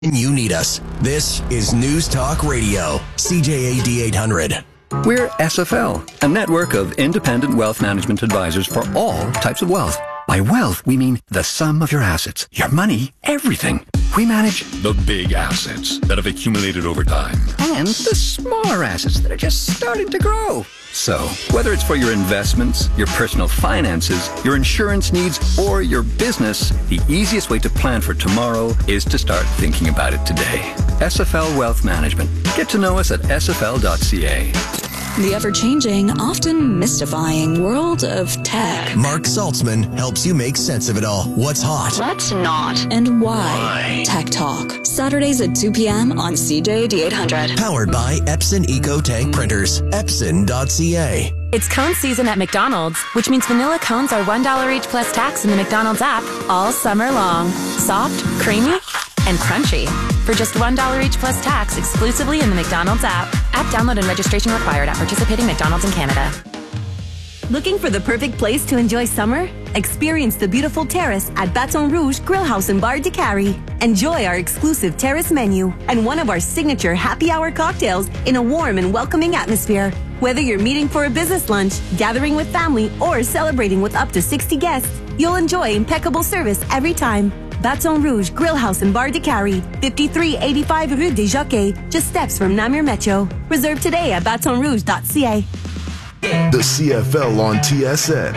You need us. This is News Talk Radio, CJAD 800. We're SFL, a network of independent wealth management advisors for all types of wealth. By wealth, we mean the sum of your assets, your money, everything. We manage the big assets that have accumulated over time and the smaller assets that are just starting to grow. So, whether it's for your investments, your personal finances, your insurance needs, or your business, the easiest way to plan for tomorrow is to start thinking about it today. SFL Wealth Management. Get to know us at sfl.ca. The ever-changing, often mystifying world of tech. Mark Saltzman helps you make sense of it all. What's hot? What's not? And why? Tech Talk. Saturdays at 2 p.m. on CJAD 800. Powered by Epson EcoTank Printers. Epson.ca. It's cone season at McDonald's, which means vanilla cones are $1 each plus tax in the McDonald's app all summer long. Soft, creamy, and crunchy. For just $1 each plus tax exclusively in the McDonald's app. App download and registration required at participating McDonald's in Canada. Looking for the perfect place to enjoy summer? Experience the beautiful terrace at Baton Rouge Grill House and Bar de Cary. Enjoy our exclusive terrace menu and one of our signature happy hour cocktails in a warm and welcoming atmosphere. Whether you're meeting for a business lunch, gathering with family, or celebrating with up to 60 guests, you'll enjoy impeccable service every time. Baton Rouge Grill House and Bar de Cary, 5385 Rue des Jockeys, just steps from Namur Metro. Reserve today at batonrouge.ca. The CFL on TSN.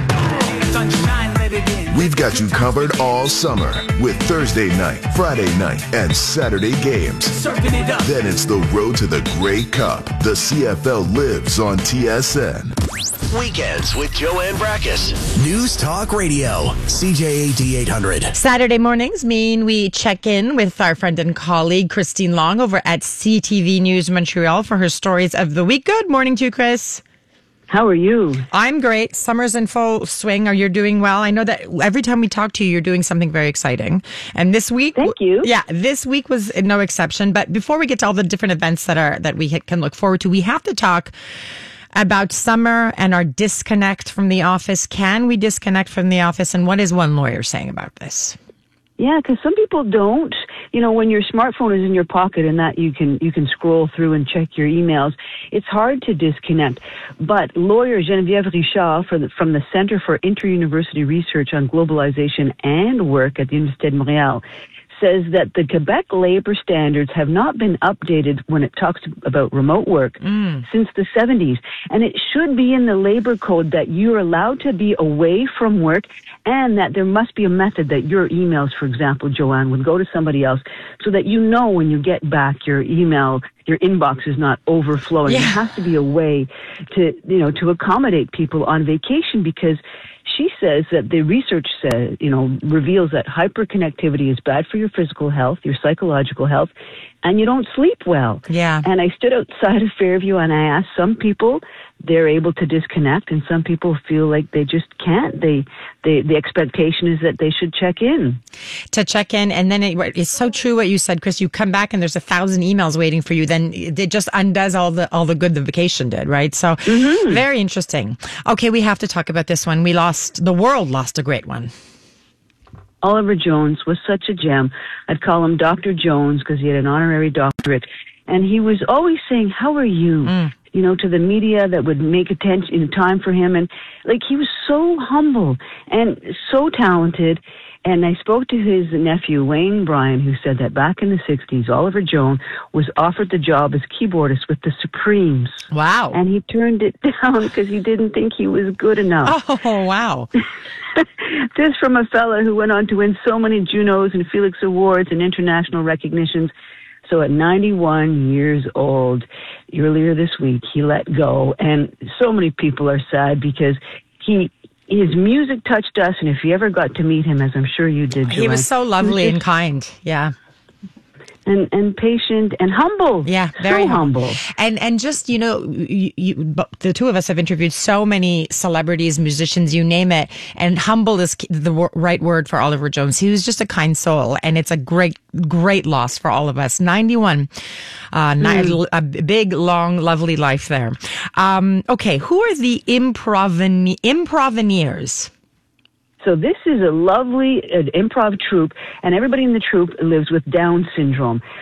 We've got you covered all summer with Thursday night, Friday night, and Saturday games. Then it's the road to the Grey Cup. The CFL lives on TSN. Weekends with Joanne Brackus. News Talk Radio, CJAD 800. Saturday mornings mean we check in with our friend and colleague Christine Long over at CTV News Montreal for her stories of the week. Good morning to you, Chris. How are you? I'm great. Summer's in full swing. Are you doing well? I know that every time we talk to you, you're doing something very exciting. And this week, thank you. Yeah, this week was no exception. But before we get to all the different events that we can look forward to, we have to talk about summer and our disconnect from the office. Can we disconnect from the office? And what is one lawyer saying about this? Yeah, because some people don't. You know, when your smartphone is in your pocket and that you can scroll through and check your emails, it's hard to disconnect. But lawyer Geneviève Richard from the Center for Inter-University Research on Globalization and Work at the Université de Montréal says that the Quebec labor standards have not been updated when it talks about remote work since the 70s. And it should be in the labor code that you're allowed to be away from work and that there must be a method that your emails, for example, Joanne, would go to somebody else so that you know when you get back your email, your inbox is not overflowing. Yeah. There has to be a way to accommodate people on vacation because she says that the research reveals that hyperconnectivity is bad for your physical health, your psychological health, and you don't sleep well. Yeah. And I stood outside of Fairview and I asked some people, they're able to disconnect, and some people feel like they just can't. The expectation is that they should check in. To check in, and then it's so true what you said, Chris. You come back and there's 1,000 emails waiting for you. Then it just undoes all the good the vacation did, right? So very interesting. Okay, we have to talk about this one. The world lost a great one. Oliver Jones was such a gem. I'd call him Dr. Jones because he had an honorary doctorate. And he was always saying, "How are you?" To the media that would make time for him. And he was so humble and so talented. And I spoke to his nephew, Wayne Bryan, who said that back in the 60s, Oliver Jones was offered the job as keyboardist with the Supremes. Wow. And he turned it down because he didn't think he was good enough. Oh, wow. This from a fella who went on to win so many Junos and Felix Awards and international recognitions. So at 91 years old, earlier this week, he let go. And so many people are sad because his music touched us. And if you ever got to meet him, as I'm sure you did, Joanne, he was so lovely and kind. Yeah. And patient and humble. Yeah, very so humble. And just, the two of us have interviewed so many celebrities, musicians, you name it. And humble is the right word for Oliver Jones. He was just a kind soul. And it's a great, great loss for all of us. 91. A big, long, lovely life there. Okay, who are the Improveneers? So this is a lovely improv troupe, and everybody in the troupe lives with Down syndrome.